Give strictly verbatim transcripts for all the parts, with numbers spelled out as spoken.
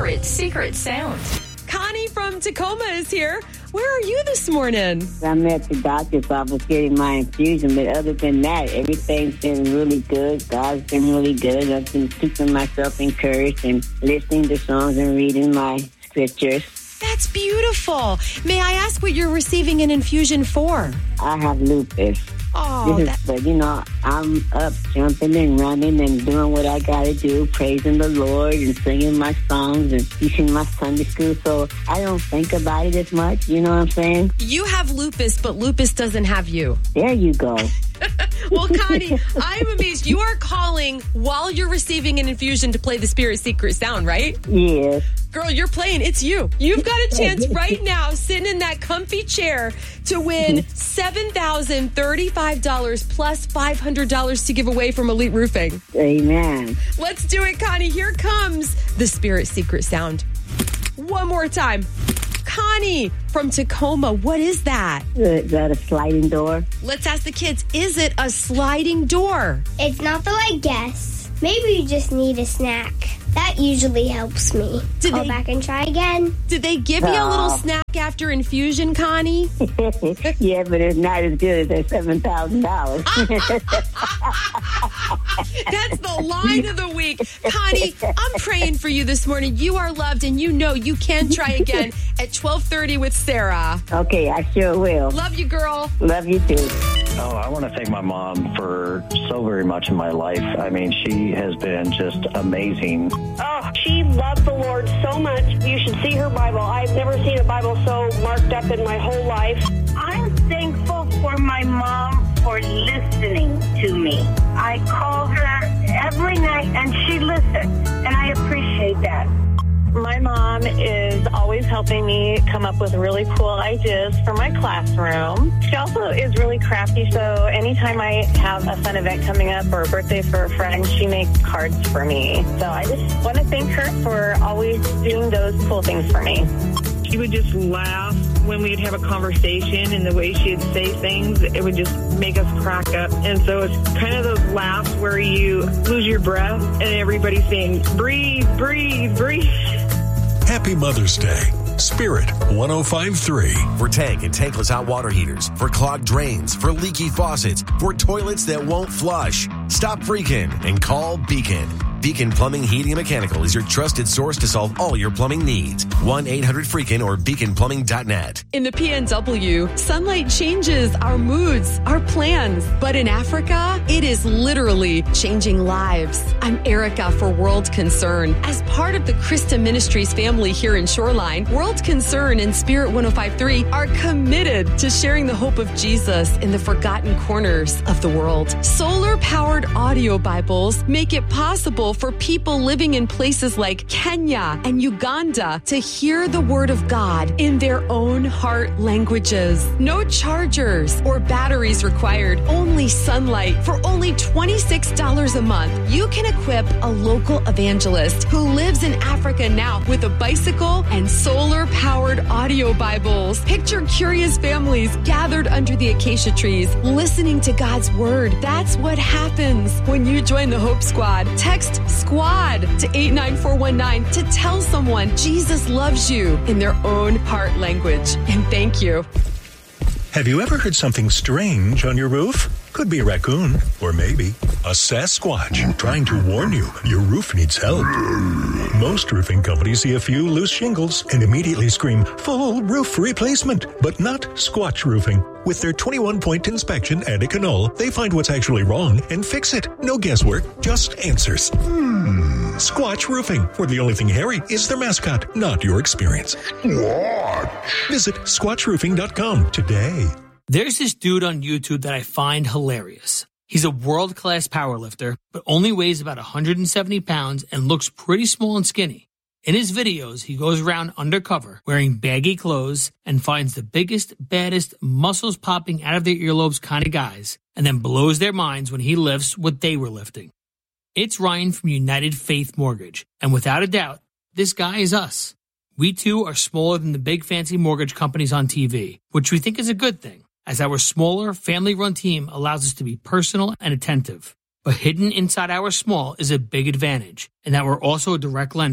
Spirit Secret Sound. Connie from Tacoma is here. Where are you this morning? I'm at the doctor's office getting my infusion, but other than that, everything's been really good. God's been really good. I've been keeping myself encouraged and listening to songs and reading my scriptures. That's beautiful. May I ask what you're receiving an infusion for? I have lupus. Oh, this that- is, but, you know, I'm up jumping and running and doing what I got to do, praising the Lord and singing my songs and teaching my Sunday school. So I don't think about it as much. You know what I'm saying? You have lupus, but lupus doesn't have you. There you go. Well, Connie, I'm amazed. You are calling while you're receiving an infusion to play the Spirit Secret Sound, right? Yes. Girl, you're playing. It's you. You've got a chance right now, sitting in that comfy chair, to win seven thousand thirty-five dollars plus five hundred dollars to give away from Elite Roofing. Amen. Let's do it, Connie. Here comes the Spirit Secret Sound. One more time. Connie from Tacoma, what is that? Is that a sliding door? Let's ask the kids, is it a sliding door? It's not though, I guess. Maybe you just need a snack. That usually helps me. Did Go they- back and try again. Did they give you a little snack after infusion, Connie? Yeah, but it's not as good as that seven thousand dollars. That's the line of the week. Connie, I'm praying for you this morning. You are loved, and you know you can try again at twelve thirty with Sarah. Okay, I sure will. Love you, girl. Love you too. Oh, I want to thank my mom for so very much in my life. I mean, she has been just amazing. Oh, she loves the Lord so much. You should see her Bible. I've never seen a Bible so marked up in my whole life. I'm thankful for my mom for listening to me. I call her every night and she listens, and I appreciate that. My mom is always helping me come up with really cool ideas for my classroom. She also is really crafty, so anytime I have a fun event coming up or a birthday for a friend, she makes cards for me. So I just want to thank her for always doing those cool things for me. She would just laugh when we'd have a conversation, and the way she'd say things, it would just make us crack up. And so it's kind of those laughs where you lose your breath and everybody's saying, breathe, breathe, breathe. Happy Mother's Day. Spirit one oh five point three. For tank and tankless hot water heaters, for clogged drains, for leaky faucets, for toilets that won't flush. Stop freaking and call Beacon. Beacon Plumbing, Heating, and Mechanical is your trusted source to solve all your plumbing needs. one eight hundred freakin' or beacon plumbing dot net. In the P N W, sunlight changes our moods, our plans. But in Africa, it is literally changing lives. I'm Erica for World Concern. As part of the Christa Ministries family here in Shoreline, World Concern and Spirit one oh five point three are committed to sharing the hope of Jesus in the forgotten corners of the world. Solar-powered audio Bibles make it possible for people living in places like Kenya and Uganda to hear the Word of God in their own heart languages. No chargers or batteries required, only sunlight. For only twenty-six dollars a month, you can equip a local evangelist who lives in Africa now with a bicycle and solar-powered audio Bibles. Picture curious families gathered under the acacia trees, listening to God's Word. That's what happens when you join the Hope Squad. Text SQUAD to eight nine four one nine to tell someone Jesus loves you in their own heart language. And thank you. Have you ever heard something strange on your roof? Could be a raccoon, or maybe a Sasquatch trying to warn you your roof needs help. Most roofing companies see a few loose shingles and immediately scream, full roof replacement, but not Squatch Roofing. With their twenty-one point inspection and a canal, they find what's actually wrong and fix it. No guesswork, just answers. Hmm. Squatch Roofing, where the only thing hairy is their mascot, not your experience. Squatch. Visit squatch roofing dot com today. There's this dude on YouTube that I find hilarious. He's a world-class powerlifter, but only weighs about one hundred seventy pounds and looks pretty small and skinny. In his videos, he goes around undercover, wearing baggy clothes, and finds the biggest, baddest, muscles popping out of their earlobes kind of guys, and then blows their minds when he lifts what they were lifting. It's Ryan from United Faith Mortgage, and without a doubt, this guy is us. We too are smaller than the big fancy mortgage companies on T V, which we think is a good thing, as our smaller, family-run team allows us to be personal and attentive. But hidden inside our small is a big advantage, and that we're also a direct lender.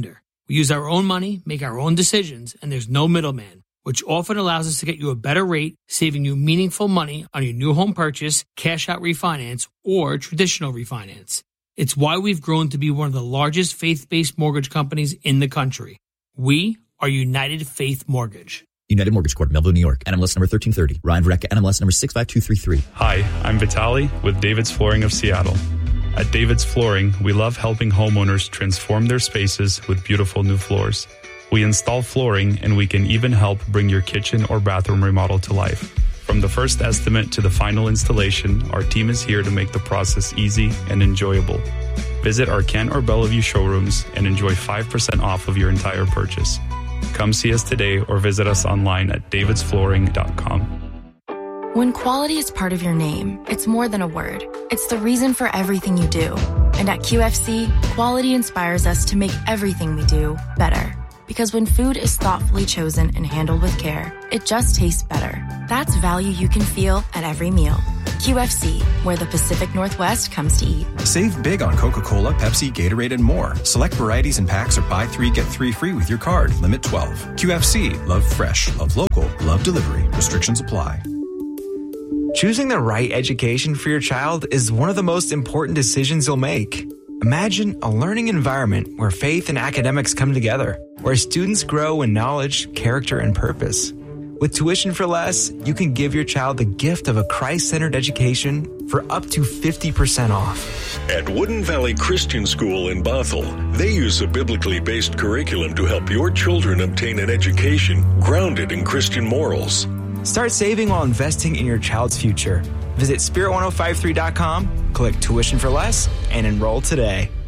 We use our own money, make our own decisions, and there's no middleman, which often allows us to get you a better rate, saving you meaningful money on your new home purchase, cash out refinance, or traditional refinance. It's why we've grown to be one of the largest faith-based mortgage companies in the country. We are United Faith Mortgage. United Mortgage Corp, Melville, New York. N M L S number thirteen thirty. Ryan Vereka, N M L S number six five two three three. Hi, I'm Vitali with David's Flooring of Seattle. At David's Flooring, we love helping homeowners transform their spaces with beautiful new floors. We install flooring, and we can even help bring your kitchen or bathroom remodel to life. From the first estimate to the final installation, our team is here to make the process easy and enjoyable. Visit our Kent or Bellevue showrooms and enjoy five percent off of your entire purchase. Come see us today or visit us online at davids flooring dot com. When quality is part of your name, it's more than a word. It's the reason for everything you do. And at Q F C, quality inspires us to make everything we do better. Because when food is thoughtfully chosen and handled with care, it just tastes better. That's value you can feel at every meal. Q F C, where the Pacific Northwest comes to eat. Save big on Coca-Cola, Pepsi, Gatorade, and more. Select varieties and packs are buy three, get three free with your card. Limit twelve. Q F C, love fresh, love local, love delivery. Restrictions apply. Choosing the right education for your child is one of the most important decisions you'll make. Imagine a learning environment where faith and academics come together, where students grow in knowledge, character, and purpose. With Tuition for Less, you can give your child the gift of a Christ-centered education for up to fifty percent off. At Wooden Valley Christian School in Bothell, they use a biblically based curriculum to help your children obtain an education grounded in Christian morals. Start saving while investing in your child's future. Visit spirit ten fifty-three dot com, click Tuition for Less, and enroll today.